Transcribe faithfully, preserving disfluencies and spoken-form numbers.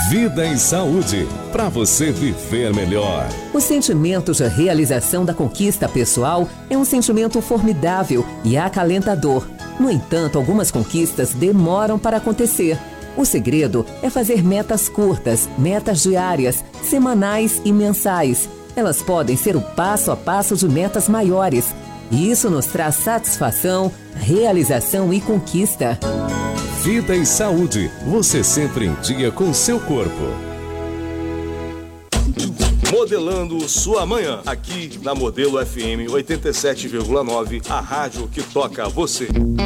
Vida e Saúde, para você viver melhor. O sentimento de realização da conquista pessoal é um sentimento formidável e acalentador. No entanto, algumas conquistas demoram para acontecer. O segredo é fazer metas curtas, metas diárias, semanais e mensais. Elas podem ser o passo a passo de metas maiores. E isso nos traz satisfação, realização e conquista. Vida e Saúde, você sempre em dia com seu corpo. Modelando sua manhã, aqui na Modelo F M oitenta e sete vírgula nove, a rádio que toca você.